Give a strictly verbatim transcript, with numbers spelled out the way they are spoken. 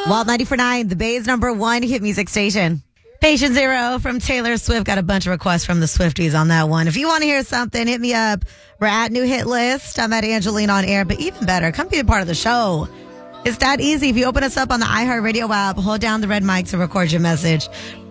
Walt ninety-four point nine, the Bay's number one hit music station. Patient Zero from Taylor Swift. Got a bunch of requests from the Swifties on that one. If you want to hear something, hit me up. We're at New Hit List. I'm at Angelina on air, but even better, come be a part of the show. It's that easy. If you open us up on the iHeartRadio app, hold down the red mic to record your message.